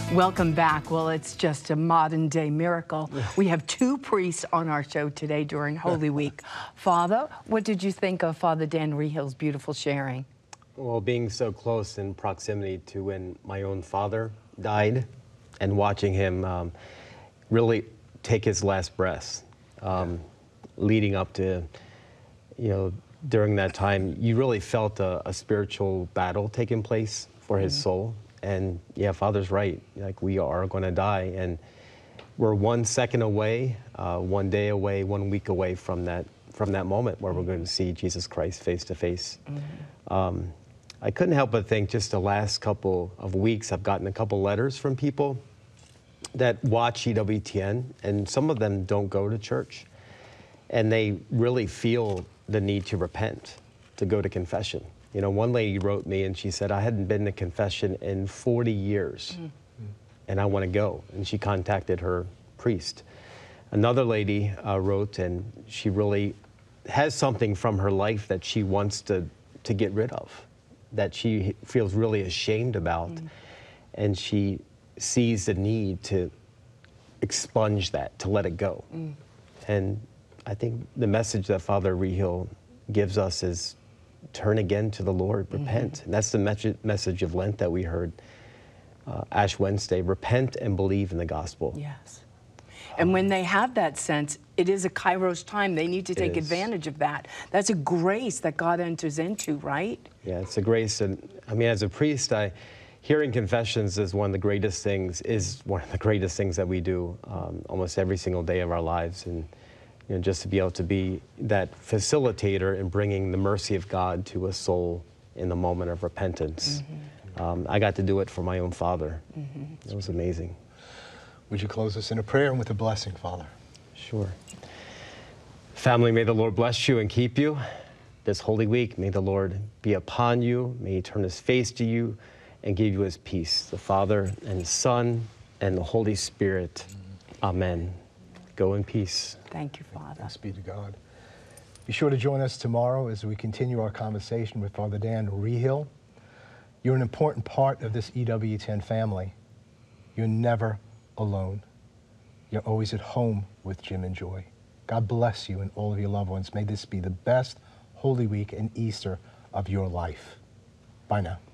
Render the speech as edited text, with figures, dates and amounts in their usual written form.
Welcome back. Well, it's just a modern day miracle. We have two priests on our show today during Holy Week. Father, what did you think of Father Dan Rehill's beautiful sharing? Well, being so close in proximity to when my own father died and watching him really take his last breaths, leading up to, during that time, you really felt a spiritual battle taking place for his soul. And yeah, Father's right. Like, we are going to die, and we're 1 second away, 1 day away, 1 week away from that moment where we're going to see Jesus Christ face to face. I couldn't help but think just the last couple of weeks, I've gotten a couple letters from people that watch EWTN, and some of them don't go to church, and they really feel the need to repent, to go to confession. You know, one lady wrote me and she said, I hadn't been to confession in 40 years and I want to go. And she contacted her priest. Another lady wrote, and she really has something from her life that she wants to get rid of, that she feels really ashamed about. And she sees the need to expunge that, to let it go. And I think the message that Father Rehill gives us is turn again to the Lord, repent. And that's the message of Lent that we heard Ash Wednesday, repent and believe in the gospel. Yes. And when they have that sense, it is a Kairos time. They need to take advantage of that. That's a grace that God enters into, right? Yeah, it's a grace. And I mean, as a priest, hearing confessions is one of the greatest things, that we do almost every single day of our lives. And just to be able to be that facilitator in bringing the mercy of God to a soul in the moment of repentance. I got to do it for my own father. It was amazing. Would you close us in a prayer and with a blessing, Father? Sure. Family, may the Lord bless you and keep you this Holy Week. May the Lord be upon you. May He turn His face to you and give you His peace, the Father and the Son and the Holy Spirit. Amen. Go in peace. Thank you, Father. Thanks be to God. Be sure to join us tomorrow as we continue our conversation with Father Dan Rehill. You're an important part of this EWTN family. You're never alone. You're always at home with Jim and Joy. God bless you and all of your loved ones. May this be the best Holy Week and Easter of your life. Bye now.